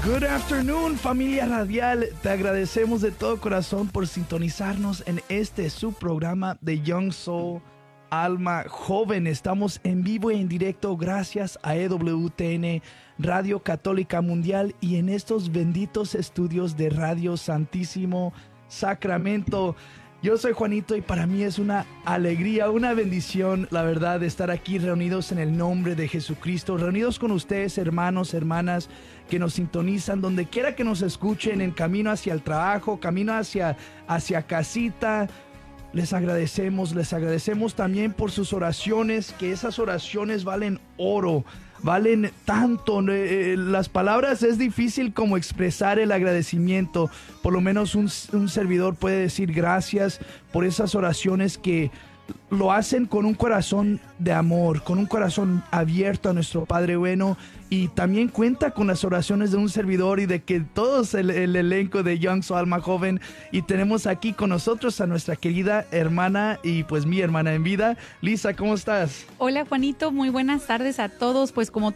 Good afternoon, familia radial. Te agradecemos de todo corazón por sintonizarnos en este subprograma de Young Soul, Alma Joven. Estamos en vivo y en directo gracias a EWTN, Radio Católica Mundial, y en estos benditos estudios de Radio Santísimo Sacramento. Yo soy Juanito y para mí es una alegría, una bendición, la verdad, de estar aquí reunidos en el nombre de Jesucristo, reunidos con ustedes, hermanos, hermanas, que nos sintonizan, donde quiera que nos escuchen, en camino hacia el trabajo, camino hacia casita. Les agradecemos también por sus oraciones, que esas oraciones valen oro, valen tanto. Las palabras es difícil como expresar el agradecimiento. Por lo menos un servidor puede decir gracias por esas oraciones que lo hacen con un corazón de amor, con un corazón abierto a nuestro Padre bueno. Y también cuenta con las oraciones de un servidor y de que todos el elenco de Young Soul Alma Joven. Y tenemos aquí con nosotros a nuestra querida hermana y pues mi hermana en vida, Lisa. ¿Cómo estás? Hola Juanito, muy buenas tardes a todos. Pues como